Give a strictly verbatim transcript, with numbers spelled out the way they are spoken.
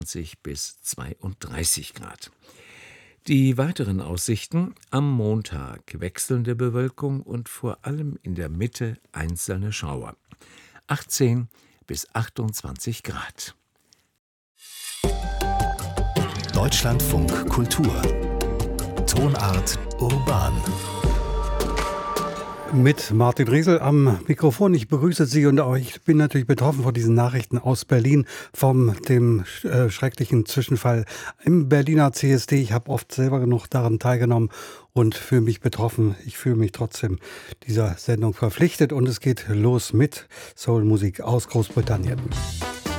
bis zweiunddreißig Grad. Die weiteren Aussichten: am Montag wechselnde Bewölkung und vor allem in der Mitte einzelne Schauer. achtzehn bis achtundzwanzig Grad. Deutschlandfunk Kultur. Tonart urban. Mit Martin Riesel am Mikrofon. Ich begrüße Sie und auch ich bin natürlich betroffen von diesen Nachrichten aus Berlin, vom dem äh, schrecklichen Zwischenfall im Berliner C S D. Ich habe oft selber genug daran teilgenommen und fühle mich betroffen. Ich fühle mich trotzdem dieser Sendung verpflichtet und es geht los mit Soulmusik aus Großbritannien.